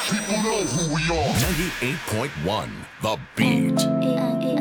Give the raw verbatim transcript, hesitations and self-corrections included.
People know who we are. ninety-eight point one The Beat.